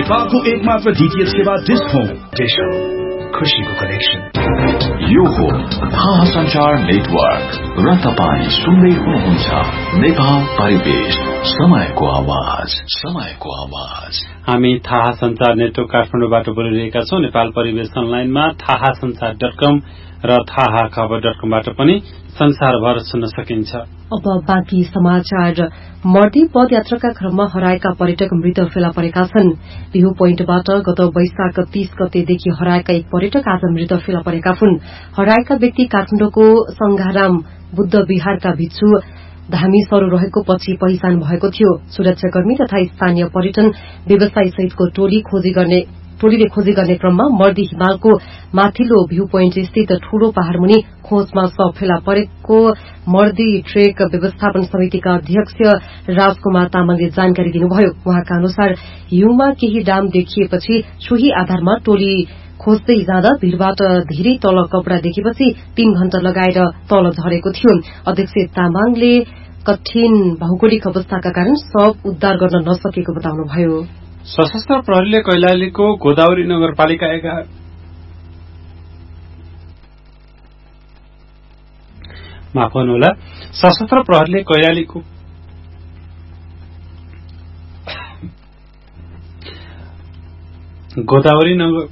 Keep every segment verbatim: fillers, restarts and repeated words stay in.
नेपालको एकमात्र डीटीएच सेवा डिश होम। डिश होम, खुशीको कनेक्सन। यो हो थाहा संचार नेटवर्क र तपाईँ सुन्दै हुनुहुन्छ नेपाल परिवेश, समयको आवाज, समयको आवाज। हामी थाहा संचार नेटवर्क काठमाडौँबाट बोलिरहेका छौं। नेपाल परिवेश अनलाइनमा थाहा संचार डट कम र थाहा खबर डट कमबाट पनि संसारभर सुन्न सकिन्छ। अब बाँकी समाचार। मर्दी पदयात्राका क्रममा हराएका पर्यटक मृत फेला परेका छन्। बिहु पोइन्टबाट गत वैशाख तीस गतेदेखि हराएका एक पर्यटक आज मृत फेला परेका हुन्। हराएका व्यक्ति काठमाडौँको संघाराम बुद्ध विहारका भिक्षु धामी सरो रहेको पछि पहिचान भएको थियो। सुरक्षाकर्मी तथा स्थानीय पर्यटन व्यवसायी सहितको टोली खोजी गर्ने टोलीले खोजी गर्ने क्रममा मर्दी हिमालको माथिल्लो भ्यू पोइन्ट स्थित ठूलो पहाड़मुनि खोजमा शव फेला परेको मर्दी ट्रेक व्यवस्थापन समितिका अध्यक्ष राजकुमार तामाङले जानकारी दिनुभयो। उहाँका अनुसार हिउँमा केही डाम देखिएपछि सोही आधारमा टोली खोज्दै जाँदा भीड़बाट धेरै तल कपड़ा देखेपछि तीन घण्टा लगाएर तल झरेको थियो। अध्यक्ष तामाङले कठिन भौगोलिक अवस्थाका कारण शव उद्धार गर्न नसकेको बताउनुभयो। सशस्त्र प्रहरीले कैलालीको गोदावरी नगरपालिका एघार माफ गर्नुहोला सशस्त्र प्रहरीले कैलालीको गोदावरी नगर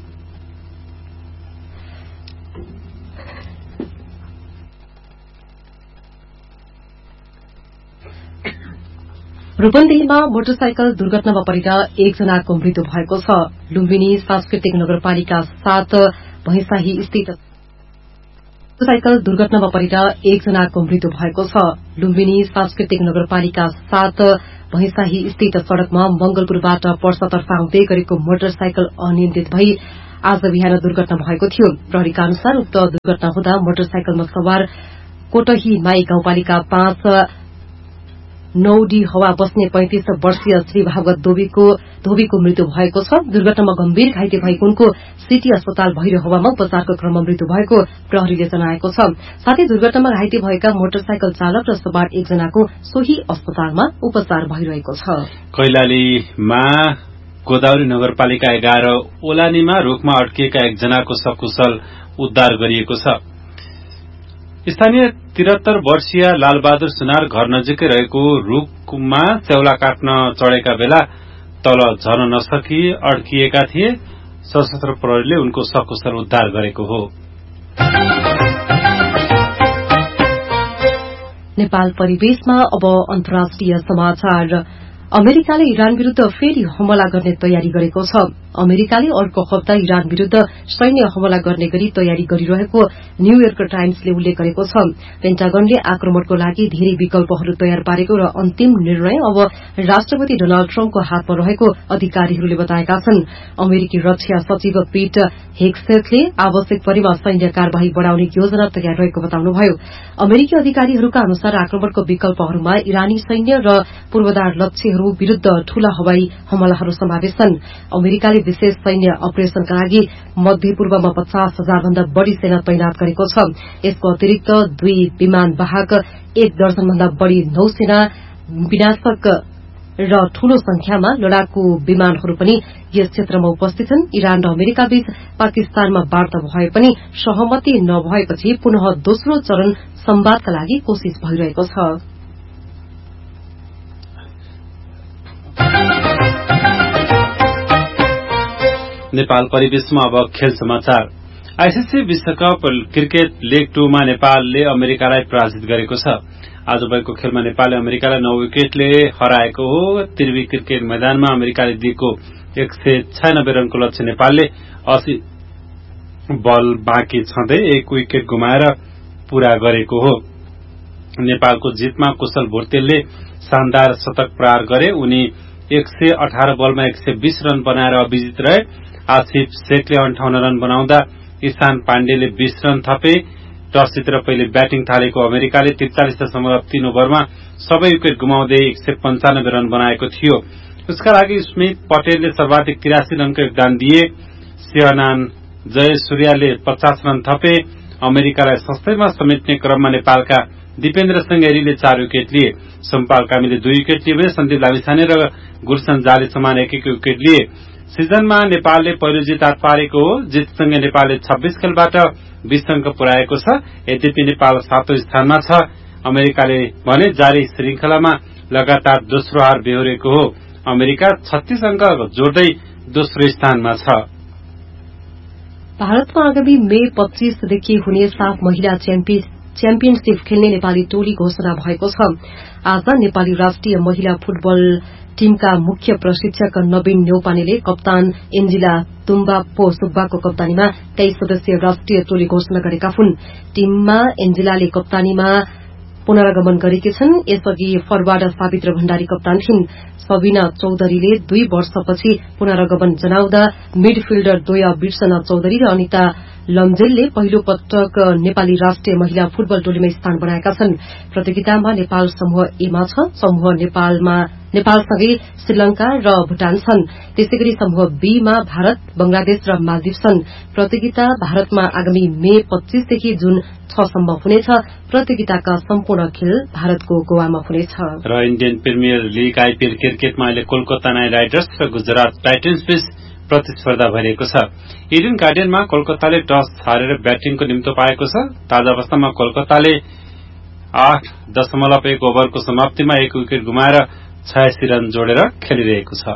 रूपन्देहीमा मोटरसाइकल दुर्घटनामा परेर एकजनाको मृत्यु भएको छ। लुम्बिनी सांस्कृतिक नगरपालिका सात भैंसाही स्थित मोटरसाइकल दुर्घटनामा परेर एकजनाको मृत्यु भएको छ। लुम्बिनी सांस्कृतिक नगरपालिका सात भैंसाही स्थित सड़कमा मंगलपुरबाट पर्सातर्फ आउँदै गरेको मोटरसाइकल अनियन्त्रित भई आज बिहान दुर्घटना भएको थियो। प्रहरीका अनुसार उक्त दुर्घटना हुँदा मोटरसाइकलमा सवार कोटही माई गाउँपालिका पाँच नौडी हवा बस्ने पैंतिस वर्षीय श्री भागवत धोबीको मृत्यु भएको छ। दुर्घटनामा गम्भीर घाइते भएको उनको सिटी अस्पताल भैरव हवामा उपचारको क्रममा मृत्यु भएको प्रहरीले जनाएको छ। साथै दुर्घटनामा घाइते भएका मोटरसाइकल चालक र सवार एकजनाको सोही अस्पतालमा उपचार भइरहेको छ। कैलालीमा गोदावरी नगरपालिका एघार ओलानीमा रूखमा अड्किएका एकजनाको सकुशल उद्धार गरिएको छ। स्थानीय तिहत्तर वर्षीय लालबहादुर सुनार घर नजिकै रहेको रूखमा स्याउला काट्न चढ़ेका बेला तल झर्न नसकी अड्किएका थिए। सशस्त्र प्रहरीले उनको सकुशल उद्धार गरेको हो। नेपाल परिवेशमा अब अन्तर्राष्ट्रिय समाचार। अमेरिकाले इरान विरूद्ध फेरि हमला गर्ने तयारी गरेको छ। अमेरिकाले अर्को हप्ता इरान विरूद्ध सैन्य हमला गर्ने गरी तयारी गरिरहेको न्यूयोर्क टाइम्सले उल्लेख गरेको छ। पेन्टागनले आक्रमणको लागि धेरै विकल्पहरू तयार पारेको र अन्तिम निर्णय अब राष्ट्रपति डोनाल्ड ट्रम्पको हातमा रहेको अधिकारीहरूले बताएका छन्। अमेरिकी रक्षा सचिव पीट हेग्सेथले आवश्यक परेमा सैन्य कार्यवाही बढ़ाउने योजना तयार रहेको बताउनुभयो। अमेरिकी अधिकारीहरूका अनुसार आक्रमणको विकल्पहरूमा इरानी सैन्य र पूर्वाधार लक्ष्यहरू विरूद्ध ठूला हवाई हमलाहरू समावेश छन्। अमेरिकाले विशेष सैन्य अपरेशनका लागि मध्य पूर्वमा पचास हजार भन्दा बढ़ी सेना तैनात गरेको छ। यसको अतिरिक्त दुई विमान वाहक एक दर्जन भन्दा बढ़ी नौसेना विनाशक र ठूलो संख्यामा लड़ाकू विमानहरू पनि यस क्षेत्रमा उपस्थित छन्। इरान र अमेरिका बीच पाकिस्तानमा वार्ता भए पनि सहमति नभएपछि पुनः दोस्रो चरण संवादका लागि कोशिश भइरहेको छ। नेपाल परिवेशमा अब खेल समाचार। आईसीसी विश्वकप क्रिकेट लेग टूमा नेपालले अमेरिकालाई पराजित गरेको छ। आज भएको खेलमा नेपालले अमेरिकालाई नौ विकेटले हराएको हो। त्रिवी क्रिकेट मैदानमा अमेरिकाले दिएको एक सय छयानब्बे रनको लक्ष्य नेपालले अस्सी बल बाँकी छँदै एक विकेट गुमाएर पूरा गरेको हो। नेपालको जितमा कुशल भोर्तेलले शानदार शतक प्रहार गरे। उनी एक सय अठार बलमा एक सय बीस रन बनाएर अविजित रहे। आसिफ शेखले अन्ठाउन्न रन बनाउँदा ईशान पाण्डेले बीस रन थपे। टस जितेर पहिले ब्याटिङ थालेको अमेरिकाले त्रिचालिस दशमलव तीन ओभरमा सबै विकेट गुमाउँदै एक सय पञ्चानब्बे रन बनाएको थियो। यसका लागि स्मिथ पटेलले सर्वाधिक तिरासी रनको योगदान दिए। सेहनान जयसूर्यले पचास रन थपे। अमेरिकालाई सस्तैमा समेट्ने क्रममा नेपालका दिपेन्द्र सङ्गेरीले चार विकेट लिए। सम्पाल कामीले दुई विकेट लिए भने सन्दीप लामिछाने र गुलशन जाले समान एक एक विकेट लिए। सिजनमा नेपालले पहिलो जित हात पारेको हो। जितसँगै नेपालले छब्बीस खेलबाट बीस अङ्क पुर्याएको छ। यद्यपि नेपाल सातौं स्थानमा छ। अमेरिकाले भने जारी श्रृंखलामा लगातार दोस्रो हार बेहोरेको हो। अमेरिका छत्तीस अङ्क जोड्दै दोस्रो स्थानमा छ। भारतमा आगामी मे पच्चीसदेखि हुने साफ महिला च्याम्पियनशीप खेल्ने नेपाली टोली घोषणा भएको छ। आज नेपाली राष्ट्रिय महिला फुटबल टीमका मुख्य प्रशिक्षक नवीन न्यौपानेले कप्तान एन्जिला तुम्बाप्पो सुब्बाको कप्तानीमा तेइस सदस्यीय राष्ट्रिय टोली घोषणा गरेका हुन्। टीममा एन्जिलाले कप्तानीमा पुनरागमन गरेकी छन्। यसअघि फरवार्ड सावित्र भण्डारी कप्तान थिइन्। सबिना चौधरीले दुई वर्षपछि पुनरागमन जनाउँदा मिडफिल्डर दोया बिर्सना चौधरी र अनिता लम्जेलले पहिलो पटक नेपाली राष्ट्रिय महिला फुटबल टोलीमा स्थान बनाएका छन्। प्रतियोगितामा नेपाल समूह एमा छ। समूह नेपालमा नेपालसँगै श्रीलंका र भूटान छन्। त्यसैगरी समूह बीमा भारत, बंगलादेश र मालदिव छन्। प्रतियोगिता भारतमा आगामी मे पच्चीसदेखि जुन छ सम्म हुनेछ। प्रतियोगिताका सम्पूर्ण खेल भारतको गोवामा हुनेछ। र इण्डियन प्रिमियर लीग आईपीएल क्रिकेटमा अहिले कोलकाता नाइट राइडर्स र गुजरात टाइटन्स बीच प्रतिस्पर्धा भइरहेको छ। इडन गार्डनमा कोलकाताले टस हारेर ब्याटिङको निम्तो पाएको छ। ताजा अवस्थामा कोलकाताले आठ दशमलव एक ओभरको समाप्तिमा एक विकेट गुमाएर छयासी रन जोडेर खेलिरहेको छ।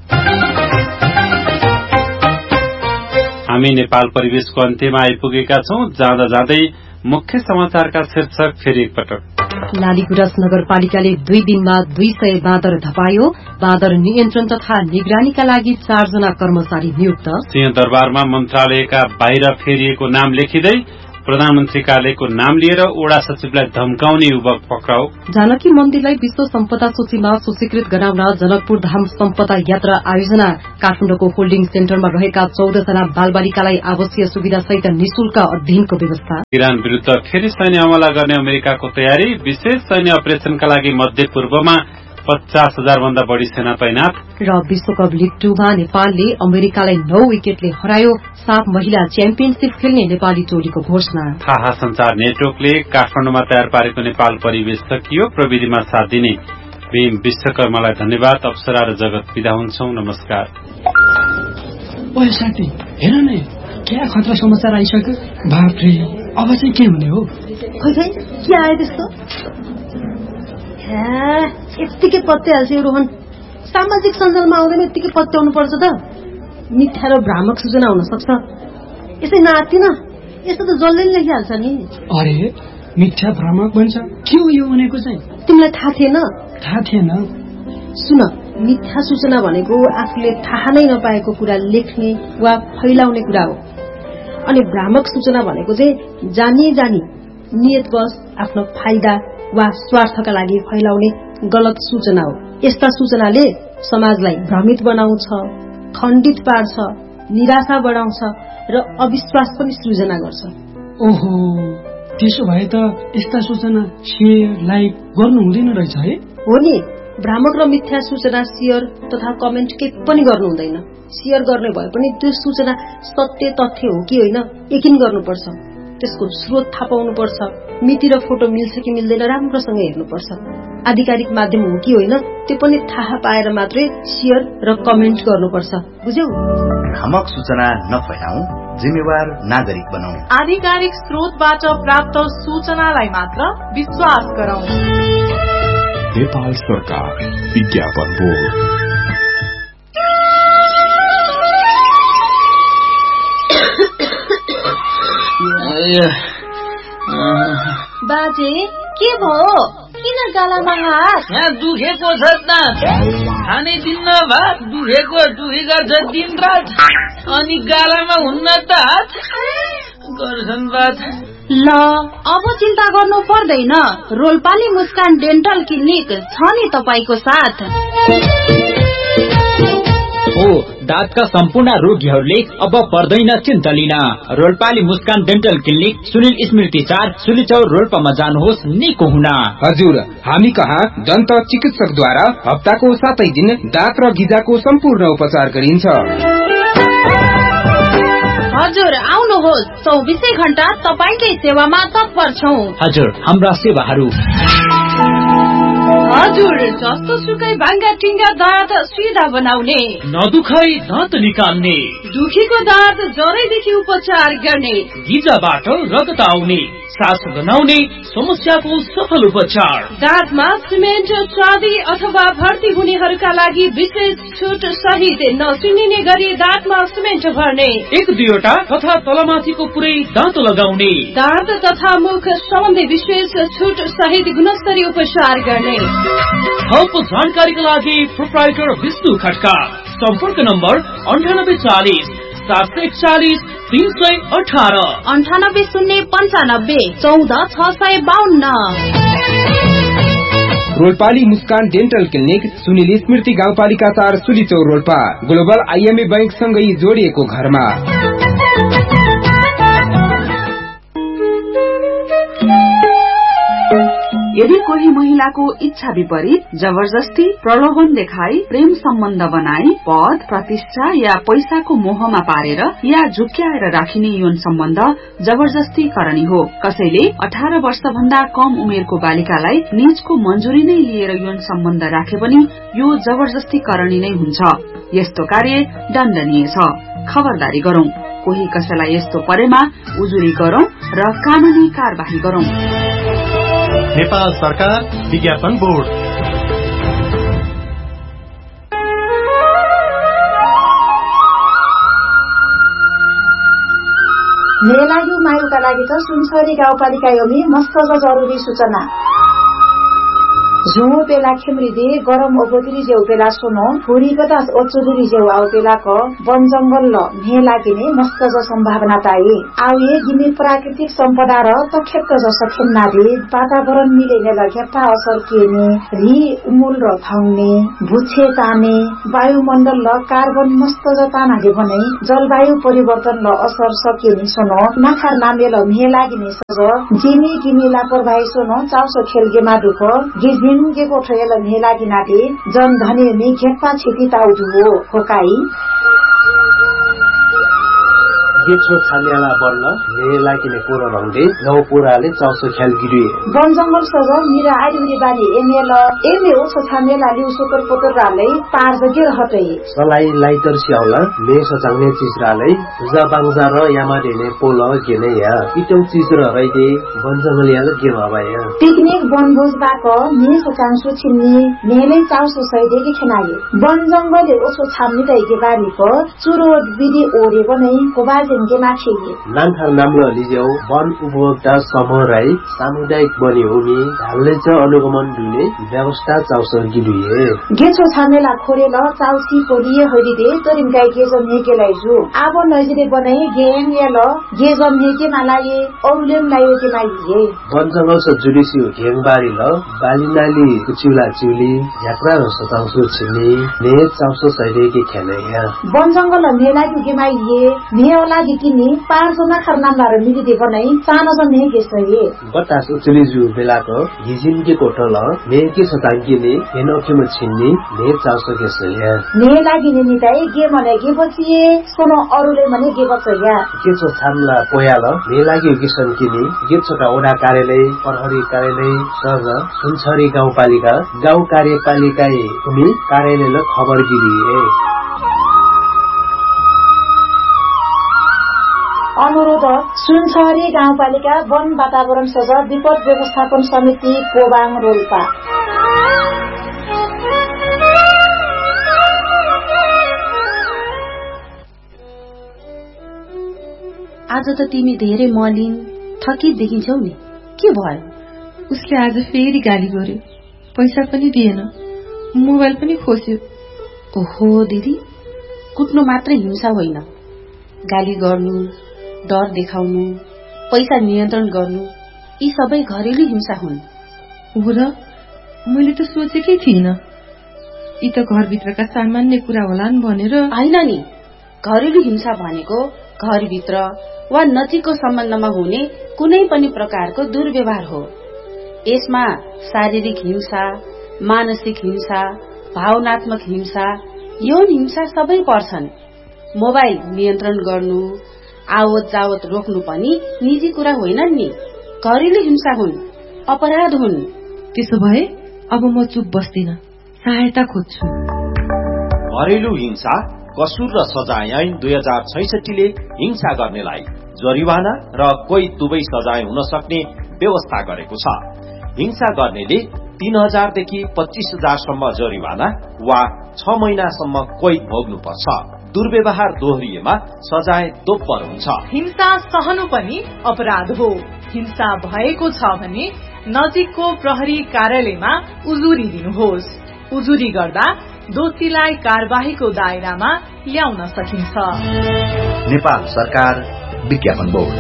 हामी नेपाल परिवेशको अन्त्यमा आइपुगेका छौं। जाँदा जाँदै मुख्य समाचारका शीर्षक फेरि एकपटक। लालीगुराँस नगरपालिकाले दुई दिनमा दुई सय बाँदर धपायो। बाँदर नियन्त्रण तथा निगरानीका लागि चारजना कर्मचारी नियुक्त। सिंहदरबारमा मन्त्रालयका बाहिर फेरिएको नाम लेखिँदै प्रधानमन्त्री कार्यालयको नाम लिएर ओडा सचिवलाई धम्काउने युवक पक्राउ। जानकी मन्दिरलाई विश्व सम्पदा सूचीमा सूचीकृत गराउन जनकपुर धाम सम्पदा यात्रा आयोजना। काठमाडौँको होल्डिङ सेन्टरमा रहेका चौध जना बालबालिकालाई आवासीय सुविधा सहित निशुल्क अध्ययनको व्यवस्था। इरान विरूद्ध फेरि सैन्य हमला गर्ने अमेरिकाको तयारी। विशेष सैन्य अपरेशनका लागि मध्य पूर्वमा पचास हजार भन्दा बढ़ी सेना तैनात। र विश्वकप लीग टूमा नेपालले अमेरिकालाई नौ विकेटले हरायो। साफ महिला च्याम्पियनशीप खेल्ने नेपाली टोलीको घोषणा। थाहा संचार नेटवर्कले काठमाडौँमा तयार पारेको नेपाल परिवेश सकियो। प्रविधिमा साथ दिने भीम विश्वकर्मालाई धन्यवाद। अप्सरा र जगत विदा हुन्छौं। नमस्कार। ओए साथी, हेर न, क्या खतरा समाचार आइसक्यो। बाफ्रे, अब चाहिँ के हुने हो? खै खै के आयो त्यस्तो? यत्तिकै पत्याइहाल्छ यो रोहन। सामाजिक सञ्जालमा आउँदैन यत्तिकै पत्याउनु पर्छ त। मिथ्या र भ्रामक सूचना हुन सक्छ। यसै नआत्तिन, यस्तो त जसले लेखिहाल्छ नि। अरे मिथ्या भ्रामक भन्छ, के हो यो भनेको चाहिँ? तिमीलाई थाहा थिएन? थाहा थिएन। सुन, मिथ्या सूचना भनेको आफूले थाहा नै नपाएको कुरा लेख्ने वा फैलाउने कुरा हो। अनि भ्रामक सूचना भनेको चाहिँ जानी जानी नियतवश आफ्नो फाइदा वा स्वार्थका लागि फैलाउने गलत सूचना हो। यस्ता सूचनाले समाजलाई भ्रमित बनाउँछ, खण्डित पार्छ, निराशा बढाउँछ र अविश्वास पनि सृजना गर्छ। ओहो, त्यसो भए त यस्ता सूचना शेयर लाइक गर्नु हुँदैन रहेछ है? हो नि, भ्रामक र मिथ्या सूचना शेयर तथा कमेन्ट के पनि गर्नु हुँदैन। शेयर गर्ने भए पनि त्यो सूचना सत्य तथ्य हो कि होइन यकिन गर्नुपर्छ। त्यसको स्रोत थाहा पाउनुपर्छ। मिति र फोटो मिल्छ कि मिल्दैन राम्रोसँग हेर्नुपर्छ। आधिकारिक माध्यम हो कि होइन त्यो पनि थाहा पाएर मात्रै शेयर र कमेन्ट गर्नुपर्छ। बुझ्यौ? भ्रामक सूचना नफैलाऊ, जिम्मेवार नागरिक बनाऊ। आधिकारिक स्रोतबाट प्राप्त सूचनालाई मात्र विश्वास गरौं। नेपाल सरकार विज्ञापन बोर्ड। बाजे के भयो? किन गालामा हात? यहाँ दुखेको छ त, खाने दिन्न भात दुखेको दुखी गर्छ दिन रात। अनि गालामा हुन्न त हात गर्छन् बात। ल अब चिन्ता गर्नु पर्दैन। रोल्पाली मुस्कान डेन्टल क्लिनिक छ नि तपाईको साथ। हो, दाँतका सम्पूर्ण रोगीहरूले अब पर्दैन चिन्ता लिन। रोल्पाली मुस्कान डेन्टल क्लिनिक सुनिल स्मृति चार सुलिचौर रोल्पामा जानुहोस् निको हुन। हजुर, हामी कहाँ दन्त चिकित्सकद्वारा हप्ताको सातै दिन दाँत र गिजाको सम्पूर्ण उपचार गरिन्छ। हजुर आउनुहोस्, चौबिसै घण्टा तपाईँकै सेवामा तत्पर छौं। हजुर, हाम्रा सेवाहरू हजुर, जस्तो सुकै भाङ्गा टिङ्गा दाँत सिधा बनाउने, नदुखाइ दाँत निकाल्ने, दुखीको दाँत जरैदेखि उपचार गर्ने, गिजाबाट रगत आउने, सास गनाउने समस्याको सफल उपचार, दाँतमा सिमेन्ट चाँदी अथवा भर्ती हुनेहरूका लागि विशेष छुट सहित नचिनिने गरी दाँतमा सिमेन्ट भर्ने, एक दुईवटा तथा तलमाथिको पुरै दाँत लगाउने, दाँत तथा मुख सम्बन्धी विशेष छुट सहित गुणस्तरीय उपचार गर्ने। थप जानकारीका लागि प्रोप्राइटर विष्णु खड्का। सम्पर्क नम्बर अन्ठानब्बे चालिस सात सय एकचालिस तीन सय अठारह, अन्ठानब्बे शून्य पन्चानब्बे चौध छ सय बाहन्न। रोल्पाली मुस्कान डेन्टल क्लिनिक सुनिल स्मृति गाउँपालिका चार सुलीचौर रोल्पा ग्लोबल आइएमए बैंक सँगै जोडिएको घरमा। यदि कोही महिलाको इच्छा विपरीत जबरजस्ती प्रलोभन देखाई प्रेम सम्बन्ध बनाई पद प्रतिष्ठा या पैसाको मोहमा पारेर या झुक्क्याएर राखिने यौन सम्बन्ध जबरजस्ती करणी हो। कसैले अठार वर्ष भन्दा कम उमेरको बालिकालाई निजको मंजूरी नै लिएर यौन सम्बन्ध राखे पनि यो जबरजस्ती करणी नै हुन्छ। यस्तो कार्य दण्डनीय छ। खबरदारी गरौं। कोही कसैलाई यस्तो परेमा उजुरी गरौं र कानूनी कार्यवाही गरौं। नेपाल सरकार विज्ञापन बोर्ड। मेलायु मायुका लागि त सुनसरी गाउँपालिका योमी मस्त जरुरी सूचना। झुमो पेला खेमरी गरम ओबोतिरी जेउ पेला सोनो फुरी पचास ओचुरी जेउ आउ पेला क वन जंगल ल मे लागिने मस्त ज सम्भावना ताई आउए गिने प्राकृतिक सम्पदा र तखेत ज सखेन्ना दे वातावरण मिलेने लग्यापा असर केने रि उमुल र थाउने भुछे ताने वायुमण्डल ल कार्बन मस्त ज ताना दे भने जलवायु परिवर्तन ल असर सकेनी सोनो नाखार नामे ल मे लागिने सज जिनी गिनी लापरवाही सोनो चाउसो खेलगेमा दुख गिज गेको ठयल मेलागी नाटे जन धने मे खेप्पा छिटी ताउदु हो फोकाई गेछो छान्याला बन्न ने लागिने पोरो रंगले नौ पोराले चाउसो ख्याल गिरिए वन जंगल सज मिरा आइरी बानी एमेल एमे ओछो छान्याला लिउ सुकर पोतर राले पार बगे रहतै सलाई लाइटर सियाउला ले सचाउने चीज राले जा बांगजा र यामा देने पोल गेने या इटौ चीज र रइदे वन जंगल याल गे बाबाया पिकनिक वनभोज बाक ने सचांसु छिन्नी नेले चाउसो सैदे के खनाए वन जंगल ओछो छान्नी दैगे बारी प चुरो विधि ओरे बनै कोबाज नान्थार नाम्लो लिजेउ वन उपभोक्ता समूह राई सामुदायिक बनी हुने ढाल्ने च अनुगमन दुने व्यवस्था चाउस गिलुए गेछो छानेला खोरेल चाउसी पोलिए हरिदे तरिम गाई गेजम हेकेलाई जु आबो नजिरे बनाई गेम याल गेजम हेके मालाए औलेम लायो के माइए वन जंगल स जुडिसी घेङबारी ल बालिनाली कुचिउला चिउली यात्रा र सताउसो छिने ने चाउस सैदे के खेले या वन जंगल मेला के माइए मेला किनी पाँचजना खरनामदार मिलिदे बनाई सानो जने गेसए बतास उचलिजु बेलाको हिजिनके कोटल नेके सतांगिने हेनोखेम छिन्नी ने चाउसो गेसया ने लागिने निताई गे मने गे बचिए सोनो अरुले मने गे बचया गेछो छामला पोयाल ने लागि गेसन किनी गेछोका ओडा कार्यालय प्रहरी कार्यालय सर सुनसरी गाउँपालिका गाउँ कार्यपालिका उनी कार्यालयले खबर गिरिए अनुरोध सुनसरी गाउँपालिका वन वातावरण सज विपद व्यवस्थापन समिति कोबाङ रोल्पा। आज त तिमी धेरै मलिन थकित देखिन्छौ नि, के भयो? उसले आज फेरि गाली गर्यो, पैसा पनि दिएन, मोबाइल पनि खोस्यो। ओहो दिदी, कुट्नु मात्रै हिंसा होइन, गाली गर्नु, डर देखाउनु, पैसा नियन्त्रण गर्नु, यी सबै घरेलु हिंसा हुन्। हो र, मैले त सोचेकै थिइनँ, यी त घरभित्रका सामान्य कुरा होलान् भनेर। होइन नि, घरेलु हिंसा भनेको घरभित्र वा नजिकको सम्बन्धमा हुने कुनै पनि प्रकारको दुर्व्यवहार हो। यसमा शारीरिक हिंसा, मानसिक हिंसा, भावनात्मक हिंसा, यौन हिंसा सबै पर्छन्। मोबाइल नियन्त्रण गर्नु, आवत जावत रोक्नु पनि निजी कुरा होइनन् नि, घरेलु हिंसा हुन्, अपराध हुन्। त्यसो भए अब म चुप बस्दिन, सहायता खोज्छु। घरेलु हिंसा कसुर र सजाय ऐन दुई हजार छैसठीले हिंसा गर्नेलाई जरिवाना र कोही दुवै सजाय हुन सक्ने व्यवस्था गरेको छ। हिंसा गर्नेले तीन हजारदेखि पच्चीस हजारसम्म जरिवाना वा छ महिनासम्म कोही भोग्नुपर्छ। दुर्व्यवहार दोहोरिएमा सजाय दोब्बर हुन्छ। हिंसा सहनु पनि अपराध हो। हिंसा भएको छ भने नजिकको प्रहरी कार्यालयमा उजुरी दिनुहोस्। उजुरी गर्दा दोषीलाई कार्यवाहीको दायरामा ल्याउन सकिन्छ। नेपाल सरकार विज्ञापन बोर्ड।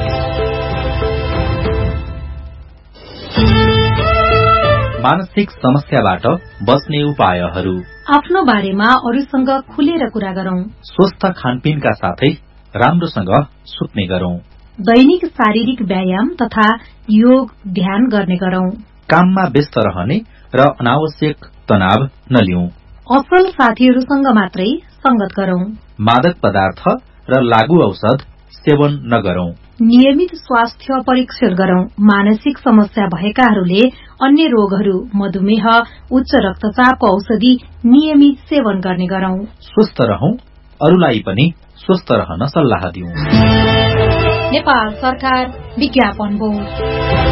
मानसिक समस्याबाट बच्ने उपायहरू। आफ्नो बारेमा अरूसँग खुलेर कुरा गरौं। स्वस्थ खानपिनका साथै राम्रोसँग सुत्ने गरौं। दैनिक शारीरिक व्यायाम तथा योग ध्यान गर्ने गरौं। काममा व्यस्त रहने र अनावश्यक तनाव नलिउँ। असल साथीहरूसँग मात्रै संगत गरौं। मादक पदार्थ र लागू औषध सेवन नगरौं। नियमित स्वास्थ्य परीक्षण गरौं। मानसिक समस्या भएकाहरूले अन्य रोगहरू, मधुमेह, उच्च रक्तचापको औषधि नियमित सेवन गर्ने गरौं। स्वस्थ रहौं, अरूलाई पनि स्वस्थ रहन सल्लाह दिउँ। नेपाल सरकार विज्ञापन बोर्ड।